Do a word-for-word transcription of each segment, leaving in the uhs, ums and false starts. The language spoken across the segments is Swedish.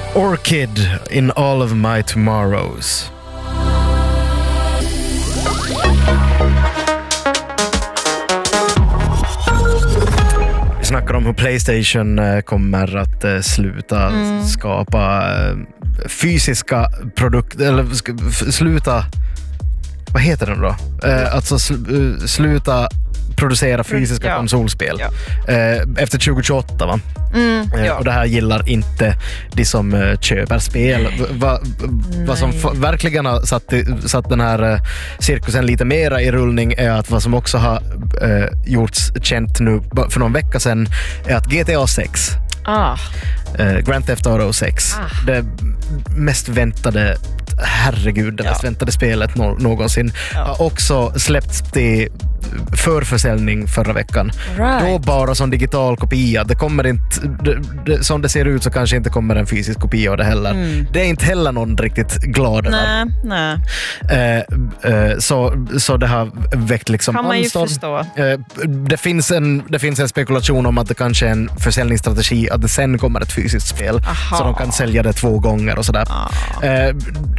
Orchid in all of my tomorrows. Vi snackar om hur PlayStation kommer att sluta mm. skapa fysiska produkter, eller sluta, vad heter den då? Eh, alltså sl- sluta producera fysiska ja. konsolspel ja. Eh, efter tjugo tjugoåtta, va? Mm, ja. eh, och det här gillar inte de som eh, köper spel. Vad va som f- verkligen har satt, satt den här eh, cirkusen lite mera i rullning är att vad som också har eh, gjorts känt nu för någon vecka sedan är att G T A sex ah. eh, Grand Theft Auto sex ah. det mest väntade herregud, det ja. mest väntade spelet nå- någonsin ja. har också släppts till förförsäljning förra veckan. Right. Då bara som digital kopia. Det kommer inte, det, det, som det ser ut så kanske inte kommer en fysisk kopia av det heller. Mm. Det är inte heller någon riktigt glad över. Nej, nej. Eh, eh, så, så det har väckt liksom kan man ju anstorm. förstå. Eh, det, finns en, det finns en spekulation om att det kanske är en försäljningsstrategi att det sen kommer ett fysiskt spel. Aha. Så de kan sälja det två gånger och sådär. Ah. Eh,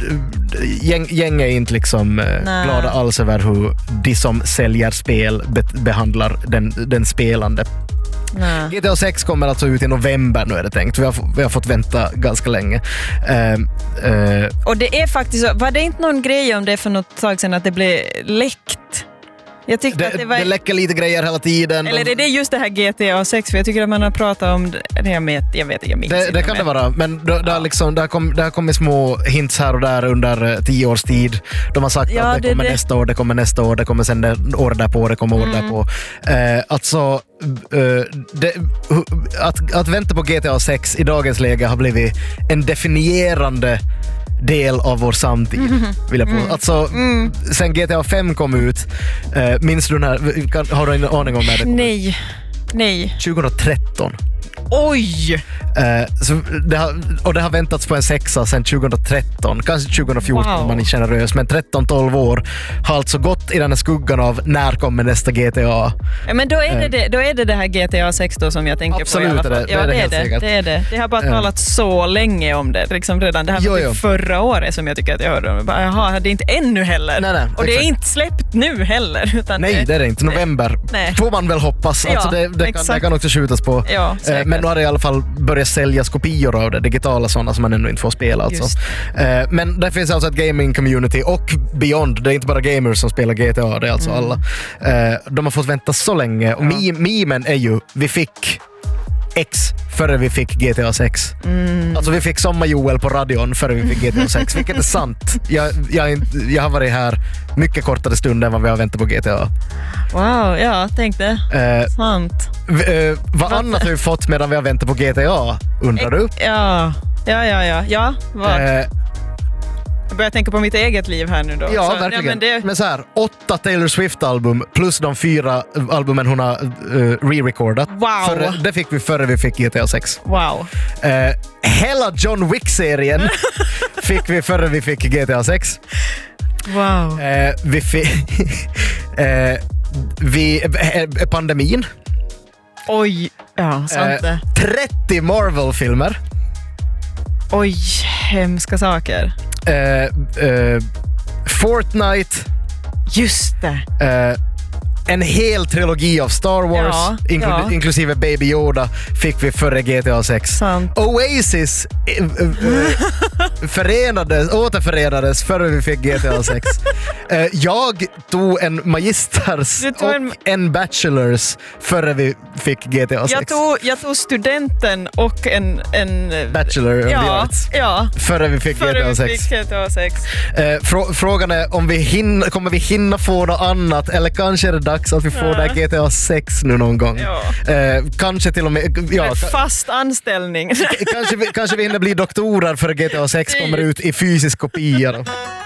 gäng, gäng är inte liksom eh, glada alls över hur de som säljer spel be- behandlar den, den spelande. Nej. G T A sex kommer alltså ut i november nu är det tänkt. Vi har, vi har fått vänta ganska länge. Uh, uh, och det är faktiskt så, var det inte någon grej om det för något tag sedan att det blev läckt? Jag tyckte det, att det var... det läcker lite grejer hela tiden. Eller är det just det här G T A sex? För jag tycker att man har pratat om det. Jag vet, jag vet jag minns det, det kan det vara. Men det, det, har liksom, det, har kom, det har kommit små hints här och där under tio års tid. De har sagt ja, att det, det kommer det. nästa år, det kommer nästa år, det kommer sen det, året därpå, det kommer året mm. därpå. Eh, alltså, eh, det, att, att vänta på G T A sex i dagens läge har blivit en definierande del av vår samtid, mm. vill jag på. Mm. Alltså, mm. sen G T A fem kom ut, eh, minns du när, kan, har du en aning om när det kom Nej, ut? nej. tjugohundratretton. Oj! Eh, så det har, och det har väntats på en sexa sedan tjugohundratretton, kanske tjugohundrafjorton wow. om man är generös, men tretton tolv år har alltså gått i den här skuggan av när kommer nästa G T A. Ja, men då är det, det, då är det det här G T A sex då som jag tänker absolut på i alla fall. Är det, ja, det, är det, det, är det, det är det. Det har bara talat uh. så länge om det, liksom redan. Det här var jo, förra året som jag tycker att jag hörde om. Jaha, det är inte ännu heller. Nej, nej, och det är inte släppt nu heller. Utan nej, det, det är det inte. November. Nej. Får man väl hoppas. Alltså ja, det, det, kan, det kan också skjutas på. Ja, eh, men nu har det i alla fall börjat säljas kopior av det, digitala sådana som man ännu inte får spela alltså. Eh, men det finns alltså ett gaming community och beyond, det är inte bara gamers som spelar G T A, det är alltså mm. alla. Eh, de har fått vänta så länge och ja. memen är ju, vi fick X före vi fick G T A sex. Mm. Alltså vi fick Sommar-Joel på radion före vi fick G T A sex, vilket är sant. Jag, jag, jag har varit här mycket kortare stund än vad vi har väntat på G T A. Wow, ja, tänkte. Eh, sant. V- eh, vad annat har vi fått medan vi har väntat på G T A, undrar du? Ja, ja, ja, ja. ja vad? Eh, Jag börjar tänka på mitt eget liv här nu då. Ja, så, verkligen. Ja, men, det... men så här, åtta Taylor Swift-album plus de fyra albumen hon har uh, re-recordat. Wow. För, det fick vi före vi fick G T A sex. Wow. Uh, hela John Wick-serien fick vi före vi fick G T A sex. Wow. Uh, vi fick... uh, vi, uh, pandemin. Oj, ja, sant det. Uh, trettio Marvel-filmer. Oj, hemska saker. Uh, uh, Fortnite. Just det. Uh, en hel trilogi av Star Wars, ja, inkl- ja. inklusive Baby Yoda, fick vi före G T A sex. Sant. Oasis uh, uh, förenades, återförenades före vi fick G T A sex. uh, jag tog en magisters tog och en... en bachelors före vi fick G T A sex. Jag tog, jag tog studenten och en... en Bachelor ja, of the Arts. Ja. Före vi fick före G T A sex. Vi fick G T A sex. Uh, frå- frågan är om vi hinner, kommer vi hinna få något annat, eller kanske är det dags att vi får ja. det här G T A sex nu någon gång. Ja. Uh, kanske till och med... Ja, med fast anställning. kanske, vi, kanske vi hinner bli doktorer för G T A sex kommer ut i fysisk kopia.